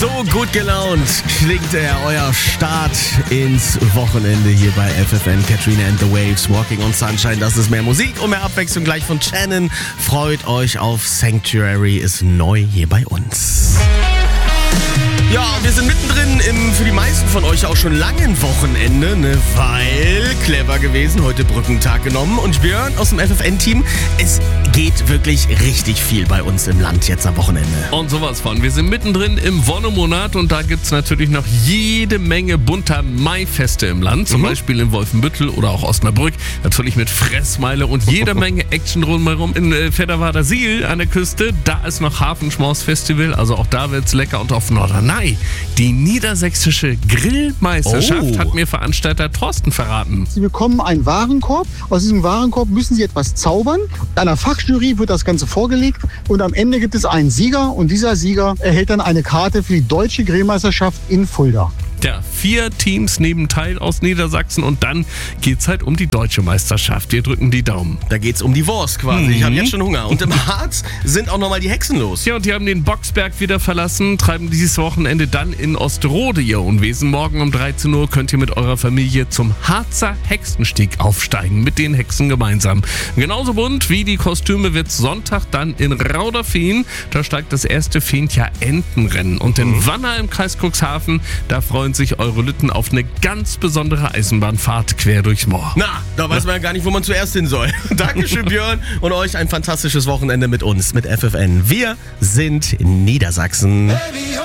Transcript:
So gut gelaunt klingt euer Start ins Wochenende hier bei FFN. Katrina and the Waves, Walking on Sunshine. Das ist mehr Musik und mehr Abwechslung gleich von Shannon. Freut euch auf Sanctuary, ist neu hier bei uns. Ja, wir sind mittendrin im für die meisten von euch auch schon langen Wochenende, ne? Weil, clever gewesen, heute Brückentag genommen. Und Björn aus dem FFN-Team, es geht wirklich richtig viel bei uns im Land jetzt am Wochenende. Und sowas von. Wir sind mittendrin im Wonnemonat und da gibt's natürlich noch jede Menge bunter Maifeste im Land. Zum Beispiel in Wolfenbüttel oder auch Osnabrück. Natürlich mit Fressmeile und jeder Menge Action drumherum. In Fedderwarder Siel an der Küste, da ist noch Hafenschmaus-Festival. Also auch da wird's lecker. Und auf Norderney, die niedersächsische Grillmeisterschaft, hat mir Veranstalter Thorsten verraten. Sie bekommen einen Warenkorb. Aus diesem Warenkorb müssen Sie etwas zaubern. Einer Fachjury wird das Ganze vorgelegt und am Ende gibt es einen Sieger und dieser Sieger erhält dann eine Karte für die deutsche Grillmeisterschaft in Fulda. Ja, 4 Teams nehmen teil aus Niedersachsen und dann geht's halt um die deutsche Meisterschaft. Wir drücken die Daumen. Da geht's um die Wurst quasi. Ich habe jetzt schon Hunger. Und im Harz sind auch nochmal die Hexen los. Ja, und die haben den Boxberg wieder verlassen, treiben dieses Wochenende dann in Osterode ihr Unwesen. Morgen um 13 Uhr könnt ihr mit eurer Familie zum Harzer Hexensteg aufsteigen, mit den Hexen gemeinsam. Genauso bunt wie die Kostüme wird's Sonntag dann in Rauderfehn. Da steigt das erste Fehntjahr Entenrennen. Und in Wanner im Kreis Cuxhaven, da freuen sich eure Lütten auf eine ganz besondere Eisenbahnfahrt quer durchs Moor. Na, da weiß man ja gar nicht, wo man zuerst hin soll. Dankeschön, Björn, und euch ein fantastisches Wochenende mit uns, mit FFN. Wir sind in Niedersachsen.